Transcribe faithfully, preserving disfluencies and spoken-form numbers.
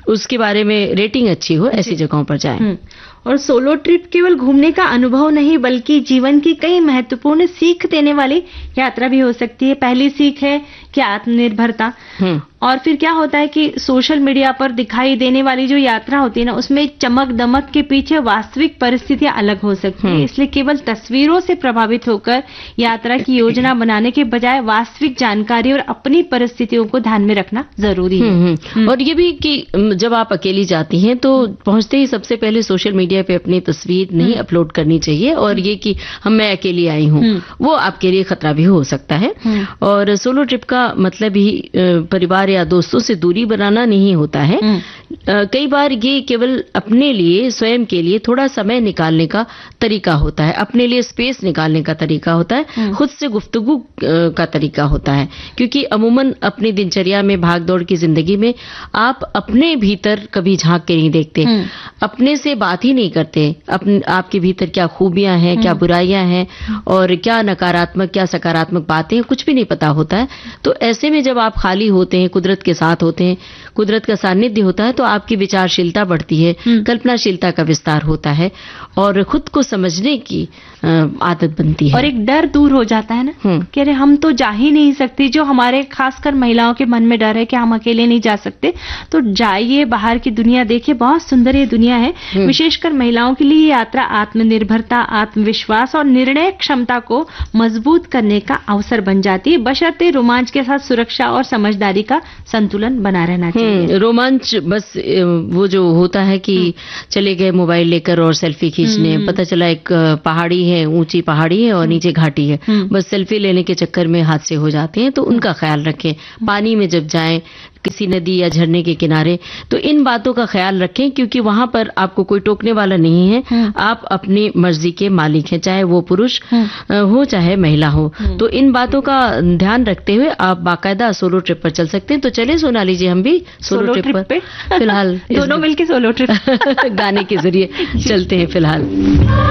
उसके बारे में रेटिंग अच्छी हो, ऐसी जगहों पर जाएं। और सोलो ट्रिप केवल घूमने का अनुभव नहीं बल्कि जीवन की कई महत्वपूर्ण सीख देने वाली यात्रा भी हो सकती है। पहली सीख है कि आत्मनिर्भरता, और फिर क्या होता है कि सोशल मीडिया पर दिखाई देने वाली जो यात्रा होती है ना, उसमें चमक दमक के पीछे वास्तविक परिस्थितियां अलग हो सकती है। इसलिए केवल तस्वीरों से प्रभावित होकर यात्रा की योजना बनाने के बजाय वास्तविक जानकारी और अपनी परिस्थितियों को ध्यान में रखना जरूरी है। और ये भी कि जब आप अकेली जाती हैं तो पहुंचते ही सबसे पहले सोशल मीडिया पे अपनी तस्वीर नहीं अपलोड करनी चाहिए, और ये कि हम मैं अकेली आई हूँ, वो आपके लिए खतरा भी हो सकता है। और सोलो ट्रिप का मतलब ही परिवार या दोस्तों से दूरी बनाना नहीं होता है। कई बार ये केवल अपने लिए, स्वयं के लिए थोड़ा समय निकालने का तरीका होता है, अपने लिए स्पेस निकालने का तरीका होता है, खुद से गुफ्तगू का तरीका होता है। क्योंकि अमूमन अपनी दिनचर्या में, भागदौड़ की जिंदगी में आप अपने भीतर कभी झांक के नहीं देखते, अपने से बात ही नहीं करते, अपने आपके भीतर क्या खूबियां हैं, क्या बुराइयां हैं, और क्या नकारात्मक क्या सकारात्मक बातें हैं, कुछ भी नहीं पता होता है। तो ऐसे में जब आप खाली होते हैं, कुदरत के साथ होते हैं, कुदरत का सानिध्य होता है, तो आपकी विचारशीलता बढ़ती है, कल्पनाशीलता का विस्तार होता है, और खुद को समझने की आदत बनती है, और एक डर दूर हो जाता है ना कि अरे हम तो जा ही नहीं सकते, जो हमारे खासकर महिलाओं के मन में डर है कि हम अकेले नहीं जा सकते। तो जाइए, बाहर की दुनिया देखिए, बहुत सुंदर ये दुनिया है। विशेषकर महिलाओं के लिए यात्रा आत्मनिर्भरता, आत्मविश्वास और निर्णय क्षमता को मजबूत करने का अवसर बन जाती है, बशर्ते रोमांच के साथ सुरक्षा और समझदारी का संतुलन बना रहना चाहिए। रोमांच बस वो जो होता है कि चले गए मोबाइल लेकर और सेल्फी खींचने, पता चला एक पहाड़ी है, ऊंची पहाड़ी है और नीचे घाटी है, बस सेल्फी लेने के चक्कर में हादसे हो जाते हैं। तो उनका ख्याल रखें। पानी में जब जाएं, किसी नदी या झरने के किनारे, तो इन बातों का ख्याल रखें, क्योंकि वहां पर आपको कोई टोकने वाला नहीं है। आप अपनी मर्जी के मालिक हैं, चाहे वो पुरुष हो चाहे महिला हो। तो इन बातों का ध्यान रखते हुए आप बाकायदा सोलो ट्रिप पर चल सकते हैं। तो चले सोनाली जी, हम भी सोलो, सोलो ट्रिप, ट्रिप पर फिलहाल दोनों मिलकर सोलो ट्रिप गाने के जरिए चलते हैं फिलहाल।